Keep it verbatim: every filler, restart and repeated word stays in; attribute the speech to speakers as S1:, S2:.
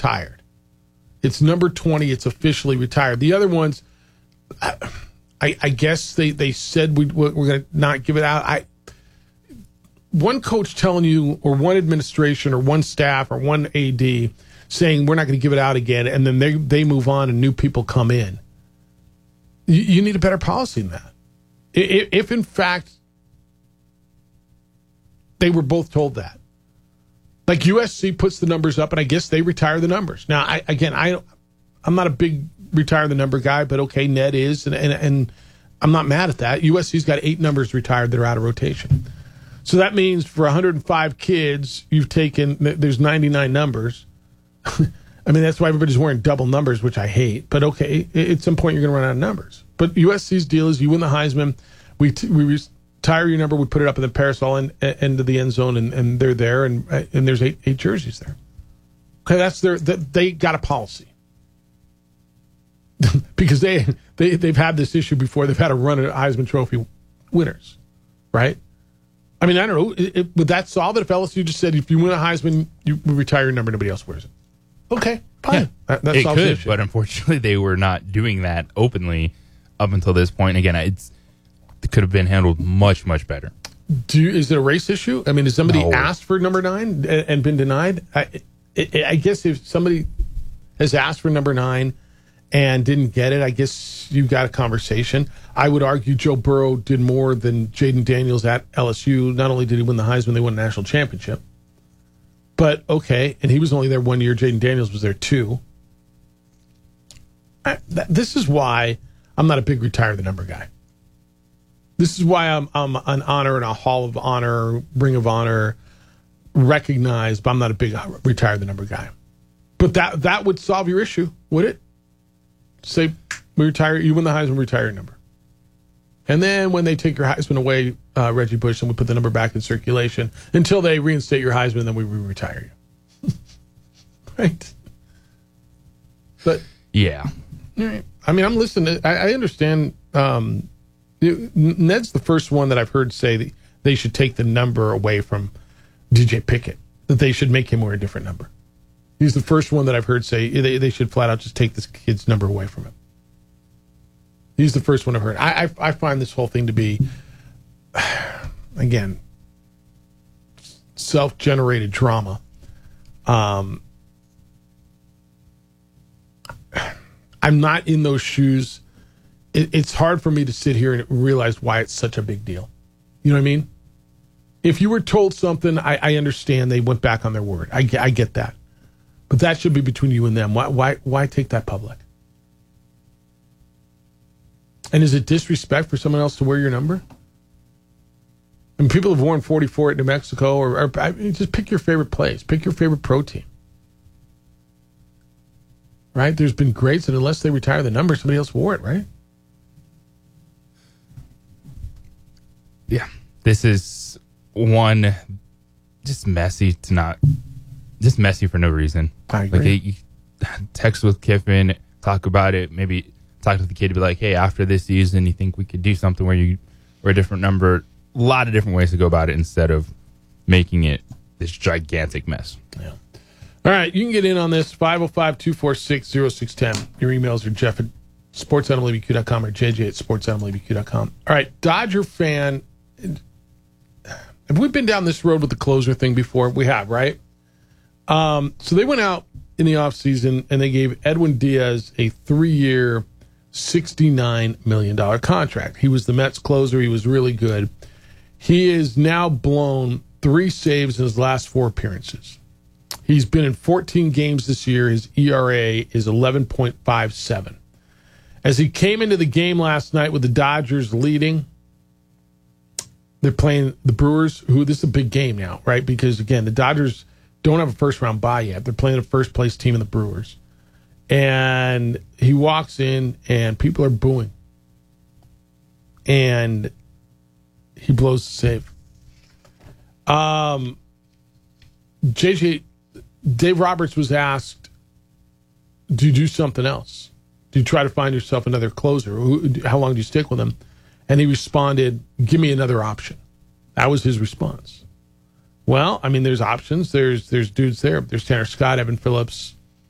S1: retired. It's number twenty. It's officially retired. The other ones, I, I guess they, they said we, we're going to not give it out. I One coach telling you, or one administration, or one staff, or one A D saying we're not going to give it out again, and then they, they move on and new people come in. You, you need a better policy than that. If, if, in fact, they were both told that. Like U S C puts the numbers up, and I guess they retire the numbers. Now, I, again, I, I'm not a big retire the number guy, but okay, Ned is, and, and, and I'm not mad at that. U S C's got eight numbers retired that are out of rotation. So that means for one hundred five kids, you've taken, there's ninety-nine numbers. I mean, that's why everybody's wearing double numbers, which I hate. But okay, at some point you're going to run out of numbers. But U S C's deal is you win the Heisman, we t- we retire your number, we put it up in the parasol end, end of the end zone, and, and they're there, and and there's eight eight jerseys there. Okay, that's their, that, they got a policy. Because they, they, they've had this issue before. They've had a run at Heisman Trophy winners, right? I mean, I don't know. It, it, would that solve it if L S U just said, if you win a Heisman, you retire your number, nobody else wears it? Okay, fine.
S2: Yeah,
S1: that, that
S2: it
S1: solves the
S2: could,
S1: issue.
S2: but unfortunately, they were not doing that openly up until this point. Again, it's, it could have been handled much, much better.
S1: Do you, is it a race issue? I mean, has somebody
S2: No.
S1: asked for number nine and, and been denied? I, I, I guess if somebody has asked for number nine and didn't get it, I guess you got a conversation. I would argue Joe Burrow did more than Jaden Daniels at L S U. Not only did he win the Heisman, they won a national championship. But, okay, and he was only there one year. Jaden Daniels was there two. I, th- this is why I'm not a big retire the number guy. This is why I'm, I'm an honor and a Hall of Honor, Ring of Honor recognized, but I'm not a big retire the number guy. But that that would solve your issue, would it? Say, we retire, you win the Heisman, retire your number. And then when they take your Heisman away, uh, Reggie Bush, and we put the number back in circulation until they reinstate your Heisman, then we re-retire you. Right? But
S2: Yeah.
S1: right. I mean, I'm listening. I, I understand. Um, Ned's the first one that I've heard say that they should take the number away from D J Pickett, that they should make him wear a different number. He's the first one that I've heard say they, they should flat out just take this kid's number away from him. He's the first one I've heard. I, I, I find this whole thing to be, again, self-generated drama. Um, I'm not in those shoes. It, it's hard for me to sit here and realize why it's such a big deal. You know what I mean? If you were told something, I, I understand they went back on their word. I, I get that. But that should be between you and them. Why, why, why take that public? And is it disrespect for someone else to wear your number? And people have worn forty-four at New Mexico, or, or I mean, just pick your favorite place. Pick your favorite pro team. Right? There's been greats, and unless they retire the number, somebody else wore it, right?
S2: Yeah. This is one, just messy to not, just messy for no reason.
S1: I agree.
S2: Like, they, you text with Kiffin, talk about it, maybe talk to the kid to be like, hey, after this season, you think we could do something where you wear a different number? A lot of different ways to go about it instead of making it this gigantic mess.
S1: Yeah. All right, you can get in on this, five oh five, two four six, oh six one oh. Your emails are Jeff at sports animal a b q dot com or J J at sports animal a b q dot com. All right, Dodger fan. Have we been down this road with the closer thing before? We have, right? Um, so they went out in the offseason and they gave Edwin Diaz a three-year, sixty-nine million dollars contract. He was the Mets closer. He was really good. He has now blown three saves in his last four appearances. He's been in fourteen games this year. His E R A is eleven point five seven. As he came into the game last night with the Dodgers leading, they're playing the Brewers, who this is a big game now, right? Because, again, the Dodgers don't have a first-round bye yet. They're playing a first-place team in the Brewers. And he walks in, and people are booing. And he blows the save. Um, J J, Dave Roberts was asked, do you do something else? Do you try to find yourself another closer? How long do you stick with him? And he responded, give me another option. That was his response. Well, I mean, there's options. There's there's dudes there. There's Tanner Scott, Evan Phillips,